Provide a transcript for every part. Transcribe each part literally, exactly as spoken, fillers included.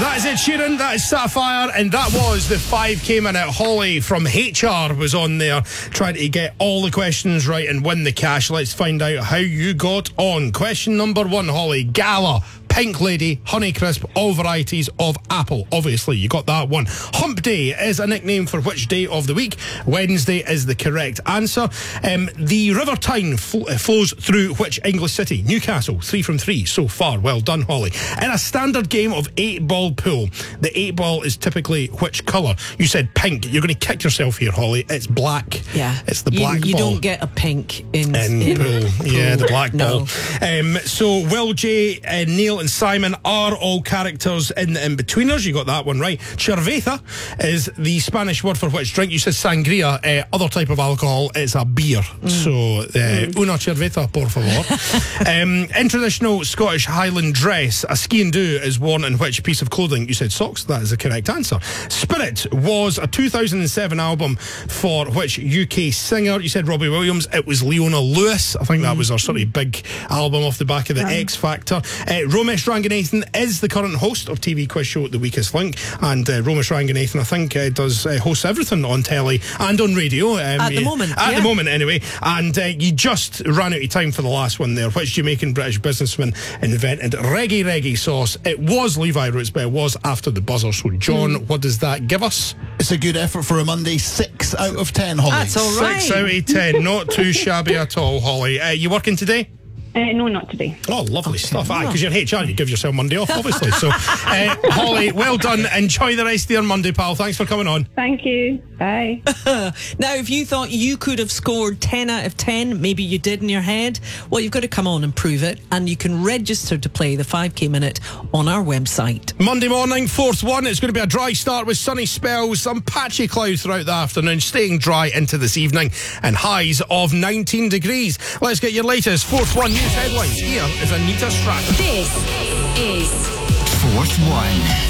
That is Ed Sheeran, that is Sapphire, and that was the five K minute. Holly from H R was on there trying to get all the questions right and win the cash. Let's find out how you got on. Question number one, Holly. Gala, Pink Lady, Honeycrisp, all varieties of apple. Obviously, you got that one. Hump Day is a nickname for which day of the week? Wednesday is the correct answer. Um, the River Tyne fl- flows through which English city? Newcastle. Three from three so far. Well done, Holly. In a standard game of eight-ball pool, the eight ball is typically which colour? You said pink. You're going to kick yourself here, Holly. It's black. Yeah. It's the you, black you ball. You don't get a pink in, in, in pool. pool. Yeah, the black no. ball. Um, so, Will, Jay, uh, Neil and Simon are all characters in the In-Betweeners. You got that one right. Cerveza is the Spanish word for which drink? You said sangria. Uh, other type of alcohol is a beer. Mm. So, uh, mm. una cerveza, por favor. um, in traditional Scottish Highland dress, a ski and do is worn in which piece of clothing? You said socks. That is the correct answer. Spirit was a two thousand seven album for which U K singer? You said Robbie Williams. It was Leona Lewis. I think that was our sort of big album off the back of the X Factor. Uh, Romesh Ranganathan is the current host of T V quiz show The Weakest Link, and uh, Romesh Ranganathan, I think, uh, does uh, host everything on telly and on radio. Um, at the yeah, moment. At yeah. the moment, anyway. And uh, you just ran out of time for the last one there. Which Jamaican British businessman invented reggae reggae sauce? It was Levi Roots, but it was after the buzzer. So, John, mm. what does that give us? It's a good effort for a Monday. Six out of ten, Holly. That's all right. Six out of ten. Not too shabby at all, Holly. Uh, you working today? Uh, no, not today. Oh, lovely okay. stuff. Aye, because you're H R, you give yourself Monday off, obviously. So, uh, Holly, well done. Enjoy the rest of your Monday, pal. Thanks for coming on. Thank you. Bye. Now, if you thought you could have scored ten out of ten, maybe you did in your head, well, you've got to come on and prove it, and you can register to play the five K minute on our website. Monday morning, fourth one. It's going to be a dry start with sunny spells, some patchy clouds throughout the afternoon, staying dry into this evening, and highs of nineteen degrees. Let's get your latest fourth one news headlines. Here is Anita Stratton. This is Fourth One.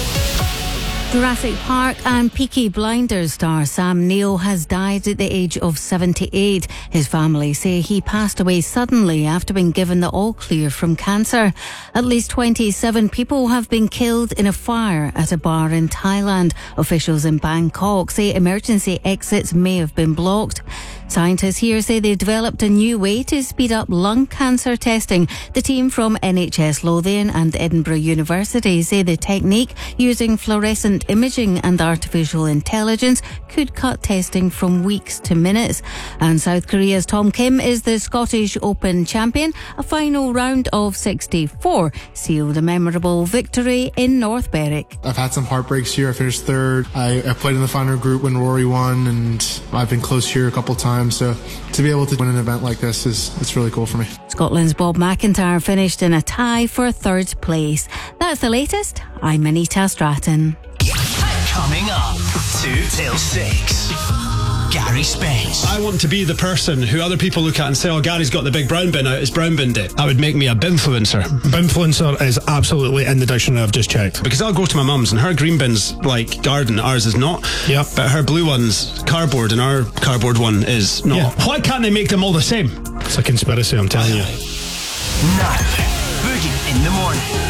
Jurassic Park and Peaky Blinders star Sam Neill has died at the age of seventy-eight. His family say he passed away suddenly after being given the all-clear from cancer. At least twenty-seven people have been killed in a fire at a bar in Thailand. Officials in Bangkok say emergency exits may have been blocked. Scientists here say they've developed a new way to speed up lung cancer testing. The team from N H S Lothian and Edinburgh University say the technique using fluorescent imaging and artificial intelligence could cut testing from weeks to minutes. And South Korea's Tom Kim is the Scottish Open champion. A final round of sixty-four sealed a memorable victory in North Berwick. I've had some heartbreaks here. I finished third. I, I played in the final group when Rory won, and I've been close here a couple times. So to be able to win an event like this is it's really cool for me. Scotland's Bob McIntyre finished in a tie for third place. That's the latest. I'm Anita Stratton. Coming up, two till six. Gary Spence. I want to be the person who other people look at and say, oh, Gary's got the big brown bin out, it's brown bin day. That would make me a binfluencer. Binfluencer is absolutely in the dictionary, I've just checked. Because I'll go to my mum's and her green bin's like garden, ours is not. Yeah. But her blue one's cardboard and our cardboard one is not. Yeah. Why can't they make them all the same? It's a conspiracy, I'm telling you. Now, Boogie in the morning.